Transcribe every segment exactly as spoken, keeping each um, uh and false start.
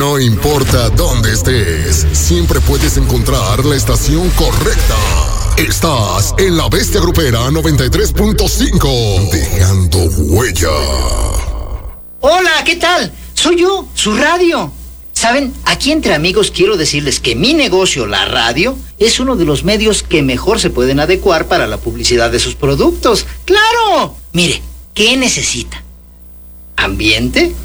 No importa dónde estés, siempre puedes encontrar la estación correcta. Estás en La Bestia Grupera noventa y tres punto cinco, dejando huella. Hola, ¿qué tal? Soy yo, su radio. Saben, aquí entre amigos quiero decirles que mi negocio, la radio, es uno de los medios que mejor se pueden adecuar para la publicidad de sus productos. ¡Claro! Mire, ¿qué necesita? ¿Ambiente?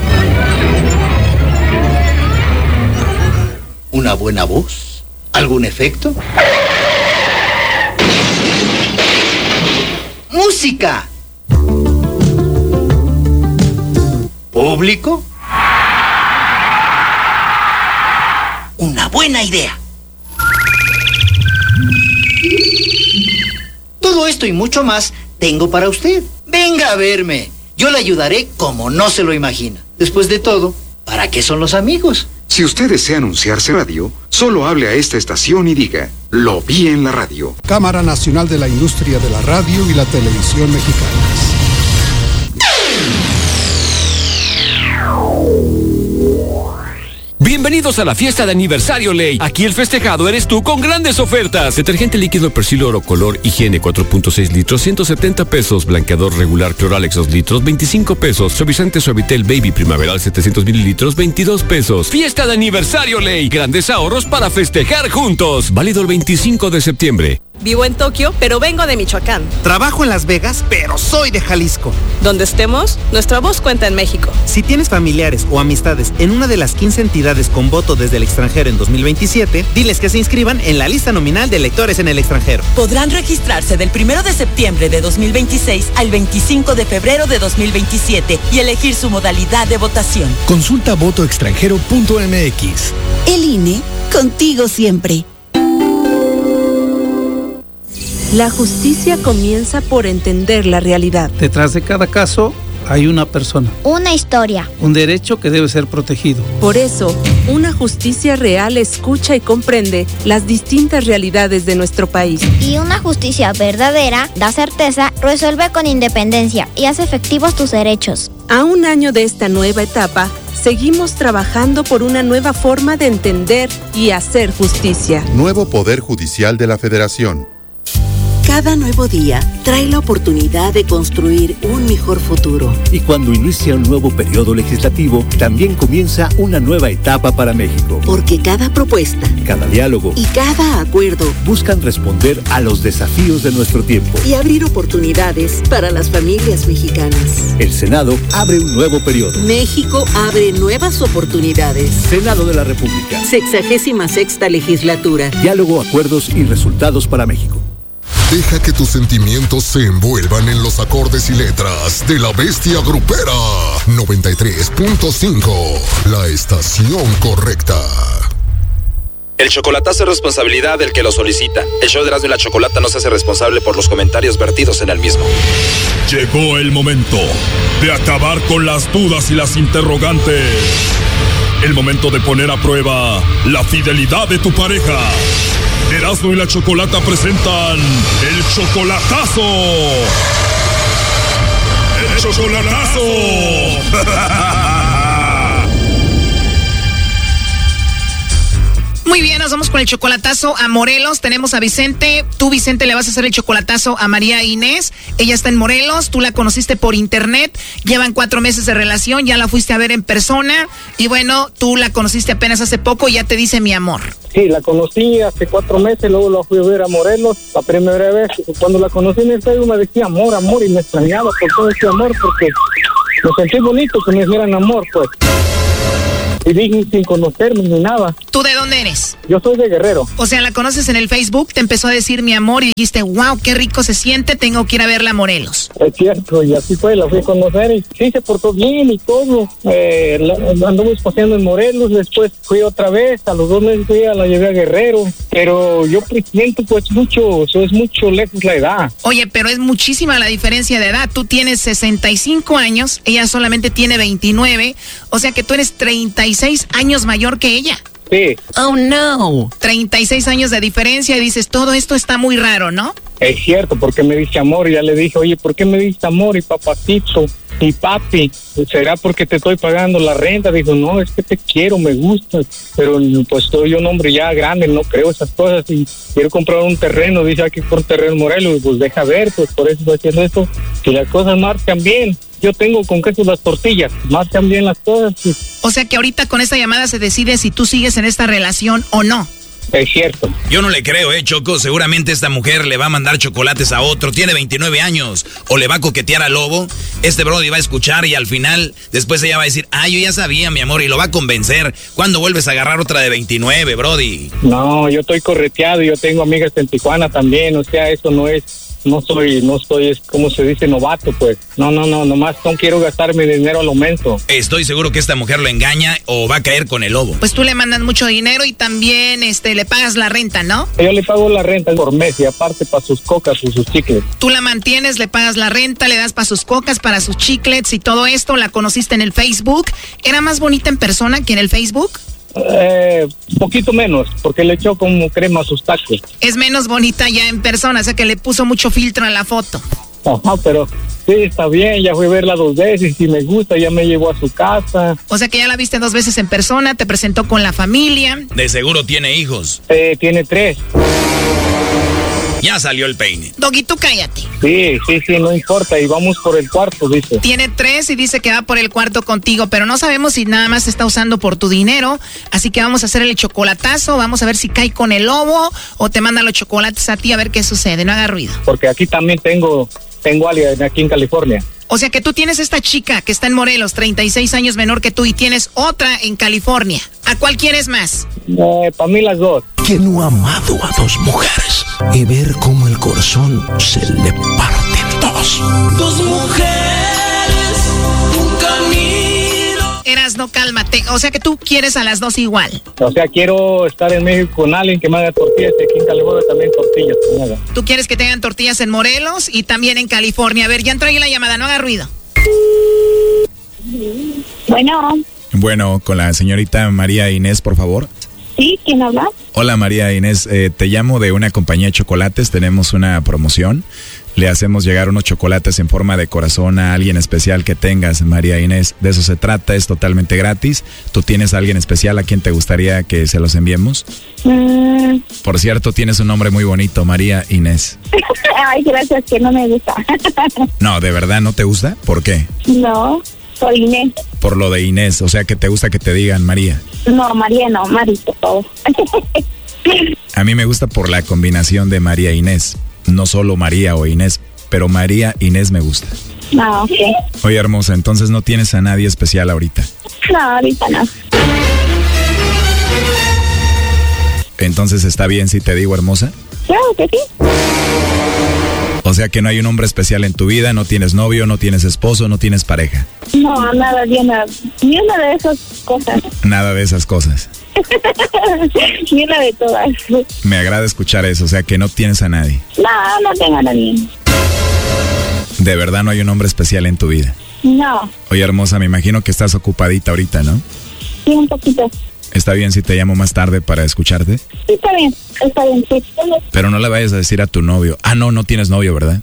¿Una buena voz? ¿Algún efecto? ¡Música! ¿Público? Una buena idea. Todo esto y mucho más tengo para usted. Venga a verme. Yo le ayudaré como no se lo imagina. Después de todo, ¿para qué son los amigos? Si usted desea anunciarse en radio, solo hable a esta estación y diga, lo vi en la radio. Cámara Nacional de la Industria de la Radio y la Televisión Mexicanas. Bienvenidos a la fiesta de aniversario Ley. Aquí el festejado eres tú con grandes ofertas. Detergente líquido Persil Oro Color Higiene cuatro punto seis litros, ciento setenta pesos. Blanqueador regular Cloralex dos litros, veinticinco pesos. Suavizante Suavitel Baby Primaveral setecientos mililitros, veintidós pesos. Fiesta de aniversario Ley. Grandes ahorros para festejar juntos. Válido el veinticinco de septiembre. Vivo en Tokio, pero vengo de Michoacán. Trabajo en Las Vegas, pero soy de Jalisco. Donde estemos, nuestra voz cuenta en México. Si tienes familiares o amistades en una de las quince entidades con voto desde el extranjero en dos mil veintisiete, diles que se inscriban en la lista nominal de electores en el extranjero. Podrán registrarse del primero de septiembre de dos mil veintiséis al veinticinco de febrero de dos mil veintisiete y elegir su modalidad de votación. Consulta voto extranjero punto m x. El I N E, contigo siempre. La justicia comienza por entender la realidad. Detrás de cada caso hay una persona. Una historia. Un derecho que debe ser protegido. Por eso, una justicia real escucha y comprende las distintas realidades de nuestro país. Y una justicia verdadera da certeza, resuelve con independencia y hace efectivos tus derechos. A un año de esta nueva etapa, seguimos trabajando por una nueva forma de entender y hacer justicia. Nuevo Poder Judicial de la Federación. Cada nuevo día trae la oportunidad de construir un mejor futuro. Y cuando inicia un nuevo periodo legislativo, también comienza una nueva etapa para México. Porque cada propuesta, cada diálogo y cada acuerdo buscan responder a los desafíos de nuestro tiempo y abrir oportunidades para las familias mexicanas. El Senado abre un nuevo periodo. México abre nuevas oportunidades. Senado de la República. Sexagésima sexta legislatura. Diálogo, acuerdos y resultados para México. Deja que tus sentimientos se envuelvan en los acordes y letras de La Bestia Grupera noventa y tres punto cinco, la estación correcta. El chocolatazo es responsabilidad del que lo solicita. El show de Erasmo y la Chocolata no se hace responsable por los comentarios vertidos en el mismo. Llegó el momento de acabar con las dudas y las interrogantes. El momento de poner a prueba la fidelidad de tu pareja. Erasmo y la Chocolata presentan el chocolatazo. ¡El chocolatazo! Muy bien, nos vamos con el chocolatazo a Morelos. Tenemos a Vicente. Tú, Vicente, le vas a hacer el chocolatazo a María Inés. Ella está en Morelos. Tú la conociste por internet. Llevan cuatro meses de relación. Ya la fuiste a ver en persona. Y bueno, tú la conociste apenas hace poco y ya te dice mi amor. Sí, la conocí hace cuatro meses. Luego la fui a ver a Morelos. La primera vez, cuando la conocí en el Facebook, me decía amor, amor. Y me extrañaba por todo ese amor porque me sentí bonito que me hicieran amor, pues. Y dije sin conocerme ni nada. ¿Tú de dónde eres? Yo soy de Guerrero. O sea, la conoces en el Facebook, te empezó a decir mi amor y dijiste, wow, qué rico se siente, tengo que ir a verla a Morelos. Es cierto, y así fue, la fui a conocer y sí se portó bien y todo. Eh, la, anduvimos paseando en Morelos, después fui otra vez, a los dos meses fui a la llevé a Guerrero, pero yo siento pues mucho, eso es mucho lejos la edad. Oye, pero es muchísima la diferencia de edad. Tú tienes sesenta y cinco años, ella solamente tiene veintinueve, o sea que tú eres treinta y seis años mayor que ella. Sí. Oh, no. treinta y seis años de diferencia y dices, todo esto está muy raro, ¿no? Es cierto, porque me dice amor y ya le dije, oye, ¿por qué me dice amor y papacito? y papi, ¿será porque te estoy pagando la renta? Dijo, no, es que te quiero, me gusta, pero pues soy un hombre ya grande, no creo esas cosas y quiero comprar un terreno. Dice, aquí por terreno en Morelos, pues deja ver, pues por eso estoy haciendo esto, que las cosas marcan bien. Yo tengo con queso las tortillas, marcan bien las cosas. Pues. O sea que ahorita con esta llamada se decide si tú sigues en esta relación o no. Es cierto. Yo no le creo, eh, Choco. Seguramente esta mujer le va a mandar chocolates a otro. Tiene veintinueve años. O le va a coquetear al lobo. Este brody va a escuchar y al final, después ella va a decir, ah, yo ya sabía, mi amor, y lo va a convencer. ¿Cuándo vuelves a agarrar otra de veintinueve, brody? No, yo estoy correteado y yo tengo amigas en Tijuana también. O sea, eso no es... No soy, no estoy, es como se dice, novato, pues. No, no, no, nomás no quiero gastar mi dinero al momento. Estoy seguro que esta mujer lo engaña o va a caer con el lobo. Pues tú le mandas mucho dinero y también este le pagas la renta, ¿no? Yo le pago la renta por mes y aparte para sus cocas y sus chicles. Tú la mantienes, le pagas la renta, le das para sus cocas, para sus chiclets y todo esto. La conociste en el Facebook. ¿Era más bonita en persona que en el Facebook? Eh, poquito menos, porque le echó como crema a sus tacos. Es menos bonita ya en persona, o sea que le puso mucho filtro a la foto. Ajá, pero sí, está bien, ya fui a verla dos veces, si me gusta, ya me llevó a su casa. O sea que ya la viste dos veces en persona, te presentó con la familia. De seguro tiene hijos. Eh, tiene tres. Ya salió el peine. Doggy, tú cállate. Sí, sí, sí, no importa, y vamos por el cuarto, dice. Tiene tres y dice que va por el cuarto contigo, pero no sabemos si nada más está usando por tu dinero, así que vamos a hacer el chocolatazo, vamos a ver si cae con el lobo o te manda los chocolates a ti a ver qué sucede, no haga ruido. Porque aquí también tengo, tengo alguien aquí en California. O sea que tú tienes esta chica que está en Morelos, treinta y seis años menor que tú, y tienes otra en California. ¿A cuál quieres más? Eh, para mí las dos. Que no ha amado a dos mujeres y ver cómo el corazón se le parte en dos. Dos mujeres, un camino. Eras, no, cálmate. O sea que tú quieres a las dos igual. O sea, quiero estar en México con alguien que me haga tortillas y aquí en California también tortillas que me haga. Tú quieres que tengan tortillas en Morelos y también en California. A ver, ya entró ahí la llamada, no haga ruido. Bueno. Bueno, con la señorita María Inés, por favor. Sí, ¿quién habla? Hola María Inés, eh, te llamo de una compañía de chocolates, tenemos una promoción. Le hacemos llegar unos chocolates en forma de corazón a alguien especial que tengas, María Inés. De eso se trata, es totalmente gratis. ¿Tú tienes a alguien especial a quien te gustaría que se los enviemos? Mm. Por cierto, tienes un nombre muy bonito, María Inés. Ay, gracias, que no me gusta. No, ¿de verdad no te gusta? ¿Por qué? No, soy Inés. Por lo de Inés, o sea que te gusta que te digan María. No, María no, Marito. A mí me gusta por la combinación de María Inés. No solo María o Inés, pero María Inés me gusta. No, ok. Oye, hermosa, entonces no tienes a nadie especial ahorita. No, ahorita no. Entonces, ¿está bien si te digo hermosa? Claro que sí. O sea que no hay un hombre especial en tu vida, no tienes novio, no tienes esposo, no tienes pareja. No, nada, ni una, ni una de esas cosas. Nada de esas cosas. Ni una de todas. Me agrada escuchar eso, o sea que no tienes a nadie. No, no tengo a nadie. De verdad no hay un hombre especial en tu vida. No. Oye, hermosa, me imagino que estás ocupadita ahorita, ¿no? Sí, un poquito. ¿Está bien si te llamo más tarde para escucharte? Sí, está bien, está bien, sí. Pero no le vayas a decir a tu novio. Ah, no, no tienes novio, ¿verdad?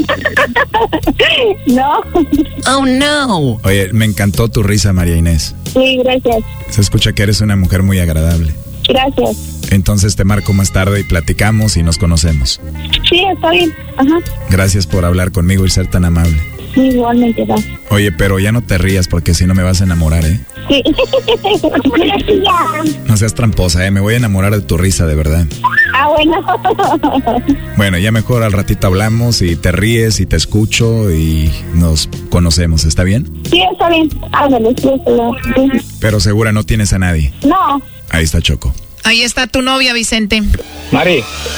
No. Oh, no. Oye, me encantó tu risa, María Inés. Sí, gracias. Se escucha que eres una mujer muy agradable. Gracias. Entonces te marco más tarde y platicamos y nos conocemos. Sí, está bien. Ajá. Gracias por hablar conmigo y ser tan amable. Igualmente, va. Oye, pero ya no te rías porque si no me vas a enamorar, ¿eh? Sí. No seas tramposa, ¿eh? Me voy a enamorar de tu risa, de verdad. Ah, bueno. Bueno, ya mejor al ratito hablamos y te ríes y te escucho y nos conocemos, ¿está bien? Sí, está bien. Ándale, sí, sí. Pero segura no tienes a nadie. No. Ahí está Choco. Ahí está tu novia, Vicente. Mari.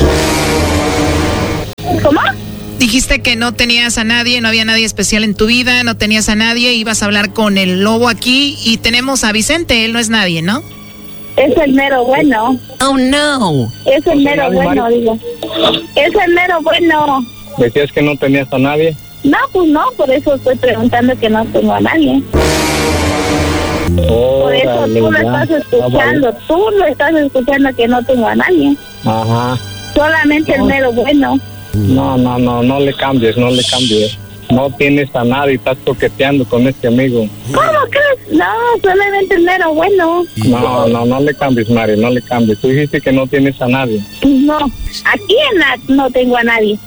¿Cómo? Dijiste que no tenías a nadie, no había nadie especial en tu vida, no tenías a nadie, ibas a hablar con el lobo aquí y tenemos a Vicente, él no es nadie, ¿no? Es el mero bueno. Oh, no. Es el mero bueno, digo. Es el mero bueno. ¿Decías que no tenías a nadie? No, pues no, por eso estoy preguntando que no tengo a nadie. Oh, por eso dale, tú lo ya. estás escuchando, tú lo estás escuchando que no tengo a nadie. Ajá. Solamente el mero bueno. No, no, no, no le cambies, no le cambies. no tienes a nadie y estás coqueteando con este amigo. ¿Cómo crees? No, solamente el mero bueno. No, no, no le cambies, Mari, no le cambies. Tú dijiste que no tienes a nadie. No, aquí en la, no tengo a nadie.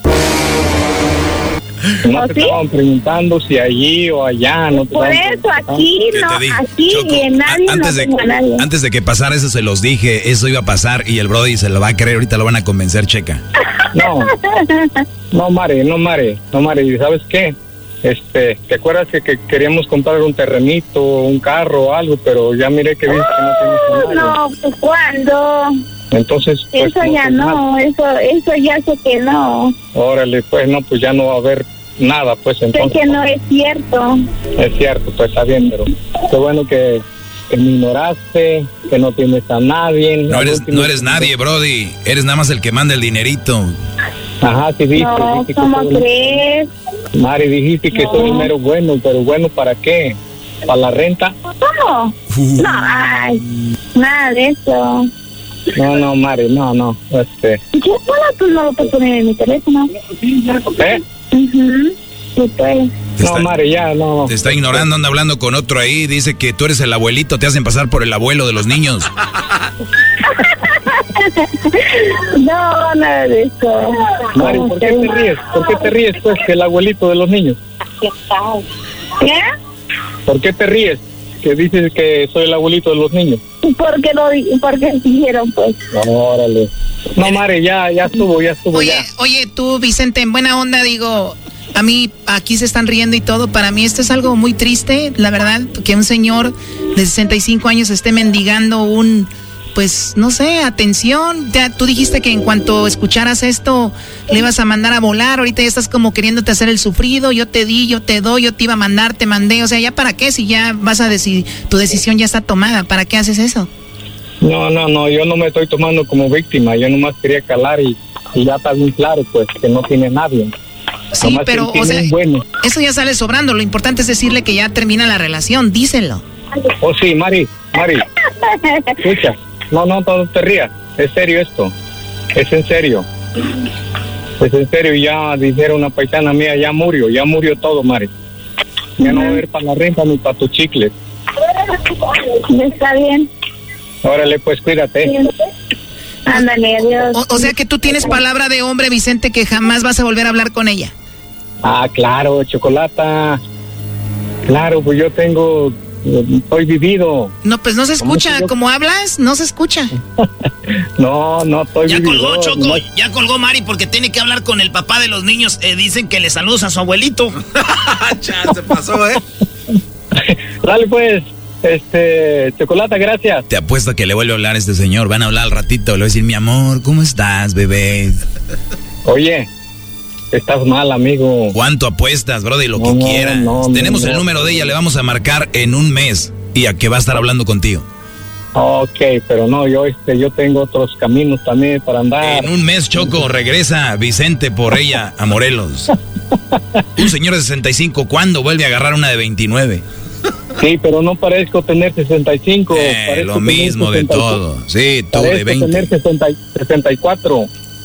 No te ¿sí? estaban preguntando si allí o allá. No te Por eso, aquí no, aquí Choco, y en nadie antes no de, tengo a nadie. Antes de que pasara eso se los dije, eso iba a pasar y el Brody se lo va a creer, ahorita lo van a convencer, checa. No, no, Mari, no, Mari, no, Mari, ¿sabes qué? Este, ¿te acuerdas que, que queríamos comprar un terrenito, un carro o algo, pero ya miré que viste que no tienes a nadie? No, pues ¿cuándo? Entonces, pues, eso no, ya no, nada. eso eso ya sé que no. Órale, pues no, pues ya no va a haber nada, pues entonces. Sé que no es cierto. Es cierto, pues está bien, pero qué bueno que, que me ignoraste, que no tienes a nadie. No eres, no eres nadie, Brody, eres nada más el que manda el dinerito. Ajá, sí, viste. No, dijiste ¿cómo que crees? Mari, dijiste que no. soy mero bueno, pero bueno, ¿para qué? ¿Para la renta? ¿Cómo? Uh. No, ay, nada de eso. No, no, Mari, no, no, este... ¿Qué bueno tú no lo puedes poner en mi teléfono? ¿Eh? Uh-huh. Sí, pues. No, está, Mari, ya, no. Te está ignorando, anda hablando con otro ahí, dice que tú eres el abuelito, te hacen pasar por el abuelo de los niños. No, nada de eso. Mari, ¿por qué te ríes? ¿Por qué te ríes, pues, que el abuelito de los niños? ¿Qué? ¿Por qué te ríes? Que dices que soy el abuelito de los niños. ¿Por qué lo porque dijeron, pues? No, órale. No, Mari, ya, ya estuvo, ya estuvo, oye, ya. Oye, tú, Vicente, en buena onda, digo, a mí aquí se están riendo y todo. Para mí esto es algo muy triste, la verdad, que un señor de sesenta y cinco años esté mendigando un... Pues, no sé, atención. Ya, tú dijiste que en cuanto escucharas esto le ibas a mandar a volar. Ahorita ya estás como queriéndote hacer el sufrido. Yo te di, yo te doy, yo te iba a mandar, te mandé. O sea, ¿ya para qué? Si ya vas a decidir, tu decisión ya está tomada. ¿Para qué haces eso? No, no, no, yo no me estoy tomando como víctima. Yo nomás quería calar y, y ya está bien claro, pues, que no tiene nadie. Sí, nomás pero, o sea, bueno. Eso ya sale sobrando. Lo importante es decirle que ya termina la relación. Díselo. Oh, sí, Mari, Mari. Escucha. No, no, no te rías, es serio esto, es en serio, es en serio, ya dijeron una paisana mía, ya murió, ya murió todo, Mari, ya no va a haber para la renta ni para tus chicles. Está bien. Órale, pues cuídate. Sí. Ándale, adiós. O, o sea que tú tienes palabra de hombre, Vicente, que jamás vas a volver a hablar con ella. Ah, claro, Chocolata, claro, pues yo tengo... Estoy vivido. No, pues no se escucha. Como hablas, no se escucha. No, no estoy Ya vivido, colgó, Choco. No. Ya colgó Mari porque tiene que hablar con el papá de los niños. Eh, dicen que le saludos a su abuelito. Ya se pasó, ¿eh? Dale, pues. Este, Chocolata, gracias. Te apuesto que le vuelve a hablar a este señor. Van a hablar al ratito. Le voy a decir, mi amor, ¿cómo estás, bebé? Oye. Estás mal, amigo. ¿Cuánto apuestas, brody? Lo no, que quieras. No, Tenemos no, el no. número de ella, le vamos a marcar en un mes y a que va a estar hablando contigo. Ok, pero no, yo este, yo tengo otros caminos también para andar. En un mes, Choco, regresa Vicente por ella a Morelos. Un señor de sesenta y cinco, ¿cuándo vuelve a agarrar una de veintinueve? Sí, pero no parezco tener sesenta y cinco. Eh, lo mismo sesenta y cuatro. De todo. Sí, tú de veinte. tener sesenta y cuatro.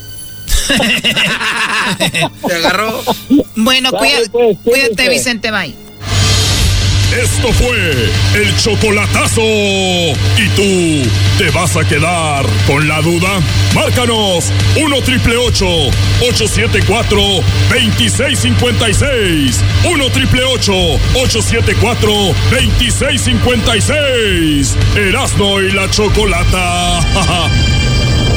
Te agarró. Bueno, Dale, cuídate, pues, cuídate, Vicente, bye. Esto fue el chocolatazo. ¿Y tú te vas a quedar con la duda? Márcanos uno triple ocho, ocho siete cuatro, dos seis cinco seis. uno triple ocho, ocho siete cuatro, dos seis cinco seis. Erasmo y la Chocolata.